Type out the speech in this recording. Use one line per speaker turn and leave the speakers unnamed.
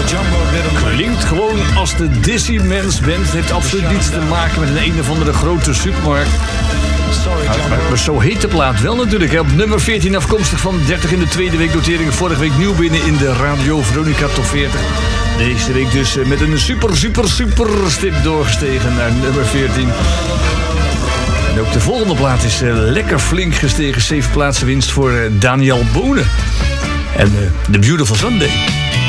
Klinkt gewoon als de Dizzy Mans Band. Het heeft absoluut niets te maken met een of andere grote supermarkt. Maar zo heet de plaat wel natuurlijk. Op nummer 14 afkomstig van 30 in de tweede week notering. Vorige week nieuw binnen in de Radio Veronica Top 40. Deze week dus met een super stip doorgestegen naar nummer 14. En ook de volgende plaat is lekker flink gestegen. 7 plaatsen winst voor Daniel Bonen. En The Beautiful Sunday.